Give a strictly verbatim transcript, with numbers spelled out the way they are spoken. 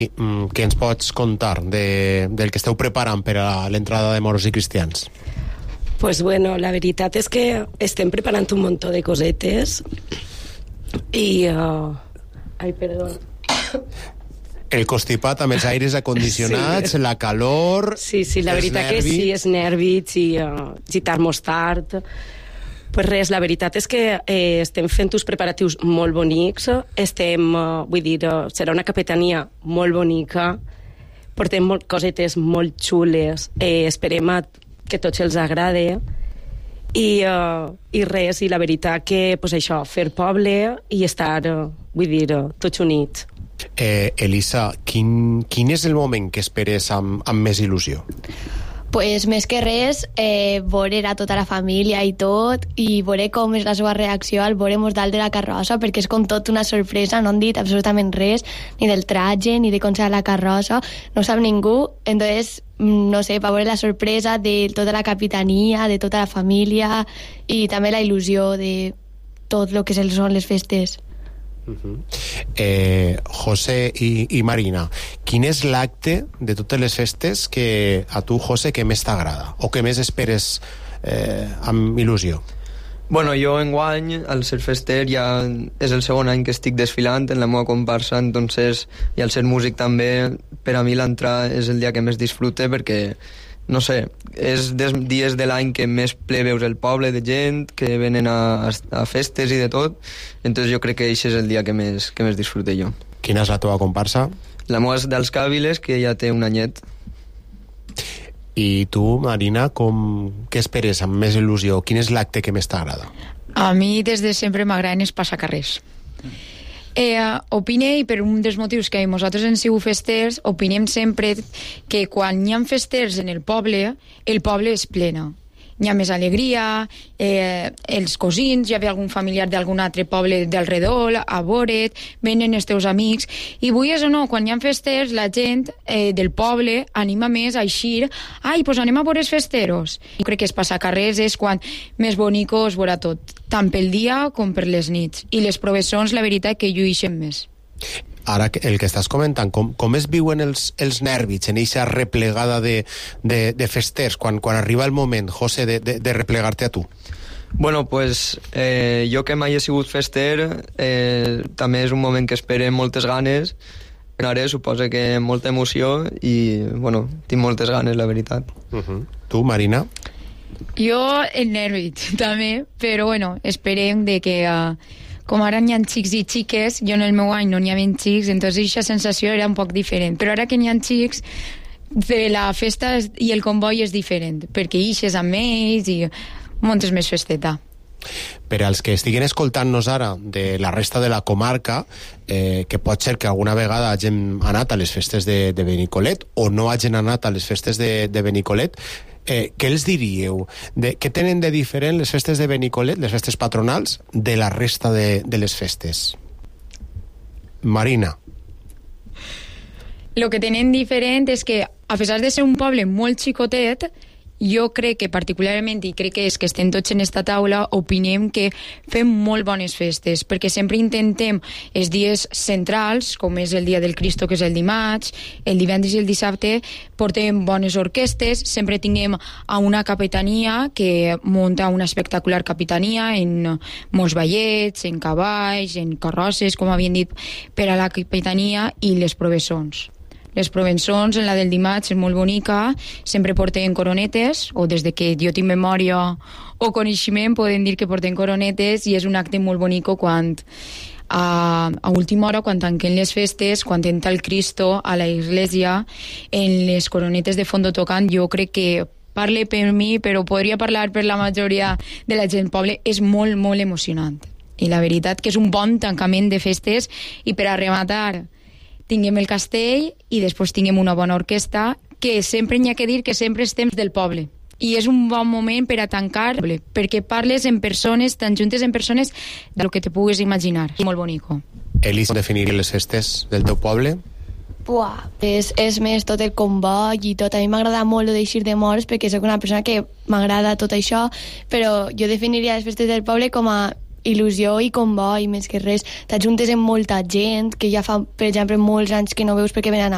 Què ens pots contar de, del que esteu preparant per a l'entrada de moros i cristians? Pues bueno, la veritat és que estem preparant un munt de cosetes i... Uh... Ai, perdó. El constipat amb els aires acondicionats, sí. La calor... Sí, sí, la veritat nervis. Que sí, és nervis i, uh, i termostat. Pues res, la veritat és que eh, estem fent uns preparatius molt bonics, estem, uh, vull dir, uh, serà una capitania molt bonica, portem molt, cosetes molt xules, eh, esperem a, que tots els agrade, i, uh, i res, i la veritat que, pues això, fer poble i estar, uh, vull dir, uh, tots units. Eh, Elisa, quin, quin és el moment que esperes amb, amb més il·lusió? Pues més que res, eh, veure a tota la família i tot, i veure com és la seva reacció al veure-nos dalt de la carrossa, perquè és com tot una sorpresa, no han dit absolutament res, ni del traje, ni de com serà la carrossa, no sap ningú, entonces, no sé, va veure la sorpresa de tota la capitania, de tota la família, i també la il·lusió de tot el que són les festes. Uh-huh. eh, José i, i Marina, quin és l'acte de totes les festes que a tu, José, que més t'agrada o que més esperes eh, amb il·lusió? Bueno, jo enguany, al ser fester, ja és el segon any que estic desfilant en la meva comparsa, entonces, i al ser músic també, per a mi l'entrada és el dia que més disfrute, perquè no sé, és dels dies de l'any que més ple veus el poble de gent, que venen a, a festes i de tot, entonces jo crec que això és el dia que més, que més disfrute jo. Quina és la teva comparsa? La meva és dels Càviles, que ja té un anyet. I tu, Marina, com, què esperes amb més il·lusió? Quin és l'acte que més t'agrada? A mi des de sempre m'agraden els passacarrers. Eh, opine, i per un dels motius que nosaltres en sigut festers, opinem sempre que quan hi ha festers en el poble, el poble és plena. Hi ha més alegria, eh, els cosins, hi ha algun familiar d'algun altre poble del redol, a veure't, venen els teus amics, i vulguis o no, quan hi ha festers, la gent eh, del poble anima més a eixir, ai, pues anem a veure els festeros. Jo crec que els passacarrers és quan més bonico es veurà tot, tant pel dia com per les nits, i les professons, la veritat, que llueixen més. Ara, el que estàs comentant, com, com es viuen els, els nervis en aquesta replegada de, de, de festers, quan, quan arriba el moment, José, de, de, de replegar-te a tu? Bueno, pues eh, jo que mai he sigut fester, eh, també és un moment que espere moltes ganes, ara suposa que molta emoció i, bueno, tinc moltes ganes, la veritat. Uh-huh. Tu, Marina? Jo, el nervis, també, però, bueno, esperem de que... Uh, com ara n'hi ha xics i xiques, jo en el meu any no n'hi havia xics, entonces aquesta sensació era un poc diferent. Però ara que n'hi ha xics, de la festa i el comboi és diferent, perquè ixes amb ells i muntes més festeta. Per als que estiguen escoltant-nos ara de la resta de la comarca, eh, que pot ser que alguna vegada hagin anat a les festes de, de Benicolet o no hagin anat a les festes de, de Benicolet, Eh, què els diríeu? De, què tenen de diferent les festes de Benicolet, les festes patronals, de la resta de, de les festes? Marina. Lo que tenen diferent és que, a pesar de ser un poble molt xicotet, jo crec que particularment, i crec que és que estem tots en esta taula, opinem que fem molt bones festes, perquè sempre intentem els dies centrals, com és el dia del Cristo, que és el dimarts, el divendres i el dissabte, portem bones orquestes, sempre tinguem a una capitania que munta una espectacular capitania en molts ballets, en cavalls, en carrosses, com havien dit, per a la capitania, i les provessons. Les provenzons, en la del dimarts, és molt bonica, sempre porten coronetes, o des de que jo tinc memòria o coneixement poden dir que porten coronetes, i és un acte molt bonico quan a, a última hora, quan tanquen les festes, quan entra el Cristo a la església, en les coronetes de fondo tocant, jo crec que parle per mi, però podria parlar per la majoria de la gent poble, és molt, molt emocionant. I la veritat que és un bon tancament de festes, i per a rematar tinguem el castell i després tinguem una bona orquestra, que sempre n'hi ha que dir que sempre és temps del poble. I és un bon moment per a tancar, perquè parles en persones, tan juntes en persones, del que te puguis imaginar. És molt bonico. Elisa, definir les festes del teu poble? Buah, és, és més tot el comboi i tot. A mi m'agrada molt d'eixir de morts, perquè sóc una persona que m'agrada tot això, però jo definiria les festes del poble com a il·lusió i comboi, més que res. T'ajuntes amb molta gent, que ja fa, per exemple, molts anys que no veus perquè venen a